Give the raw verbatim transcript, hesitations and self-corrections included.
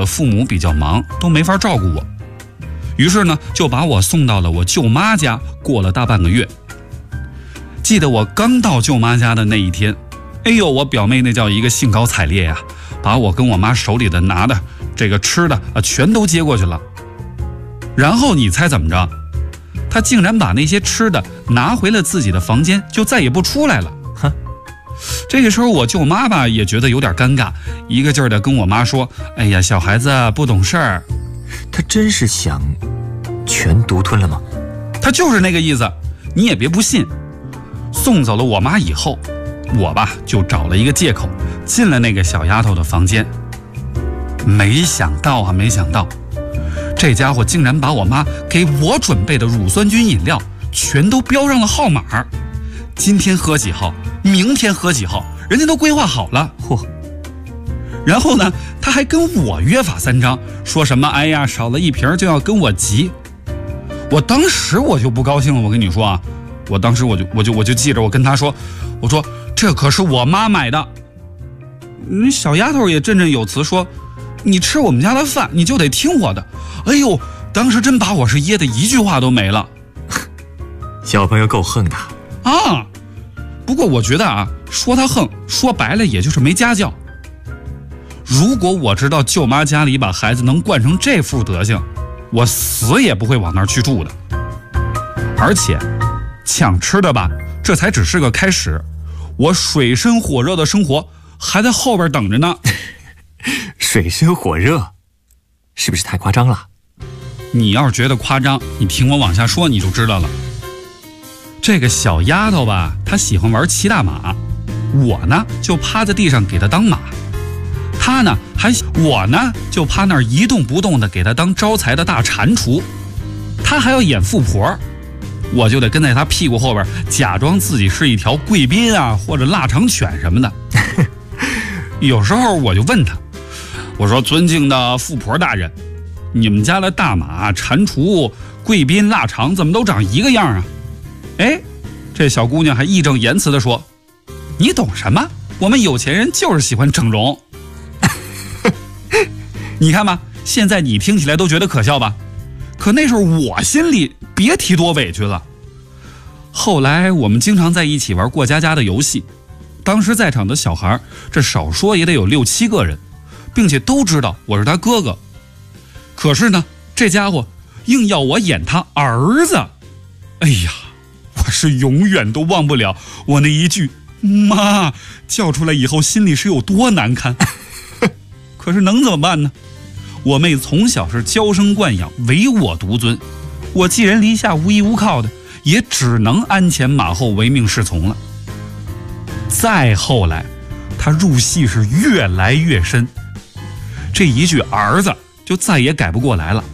的父母比较忙，都没法照顾我，于是呢就把我送到了我舅妈家，过了大半个月。记得我刚到舅妈家的那一天，哎呦，我表妹那叫一个兴高采烈呀、啊，把我跟我妈手里的拿的这个吃的啊全都接过去了。然后你猜怎么着？她竟然把那些吃的拿回了自己的房间，就再也不出来了。 哼， 这个时候我舅妈吧也觉得有点尴尬，一个劲儿的跟我妈说：“哎呀，小孩子不懂事儿。” 她真是想全独吞了吗？ 她就是那个意思，你也别不信。送走了我妈以后，我吧就找了一个借口进了那个小丫头的房间。没想到啊，没想到，这家伙竟然把我妈给我准备的乳酸菌饮料全都标上了号码，今天喝几号，明天喝几号，人家都规划好了。 嚯！ 然后呢，他还跟我约法三章，说什么哎呀少了一瓶就要跟我急。我当时我就不高兴了，我跟你说啊，我当时我就我就我就记着，我跟他说，我说这可是我妈买的。那小丫头也振振有词说，你吃我们家的饭你就得听我的。哎呦，当时真把我是噎得一句话都没了。 小朋友够横的啊！不过我觉得啊，说他横，说白了也就是没家教。如果我知道舅妈家里把孩子能惯成这副德行，我死也不会往那儿去住的。而且抢吃的吧，这才只是个开始，我水深火热的生活还在后边等着呢。 水深火热是不是太夸张了？ 你要是觉得夸张，你听我往下说你就知道了。这个小丫头吧，她喜欢玩骑大马，我呢就趴在地上给她当马，她呢还我呢就趴那儿一动不动的给她当招财的大蟾蜍，她还要演富婆，我就得跟在她屁股后边假装自己是一条贵宾啊或者腊肠犬什么的。有时候我就问她，我说尊敬的富婆大人，你们家的大马、蟾蜍、贵宾、腊肠怎么都长一个样啊？哎，这小姑娘还义正言辞地说，你懂什么？我们有钱人就是喜欢整容。你看吧，现在你听起来都觉得可笑吧？可那时候我心里别提多委屈了。后来我们经常在一起玩过家家的游戏，当时在场的小孩这少说也得有六七个人，并且都知道我是他哥哥。可是呢，这家伙硬要我演他儿子。哎呀，我是永远都忘不了我那一句妈叫出来以后心里是有多难堪。可是能怎么办呢？我妹从小是娇生惯养，唯我独尊，我寄人篱下无依无靠的，也只能鞍前马后唯命是从了。再后来她入戏是越来越深，这一句儿子就再也改不过来了。